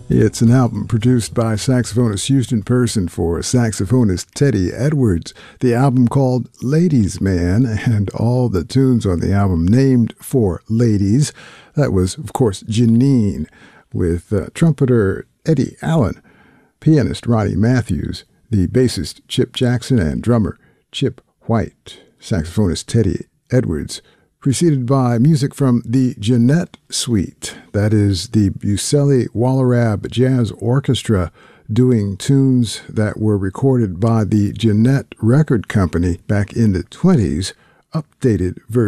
It's an album produced by saxophonist Houston Person for saxophonist Teddy Edwards. The album called Ladies Man, and all the tunes on the album named for ladies. That was, of course, Janine, with trumpeter Eddie Allen, pianist Ronnie Matthews, the bassist Chip Jackson, and drummer Chip White. Saxophonist Teddy Edwards, preceded by music from the Jeanette Suite. That is the Bucelli Wallerab Jazz Orchestra doing tunes that were recorded by the Jeanette Record Company back in the 20s, updated version.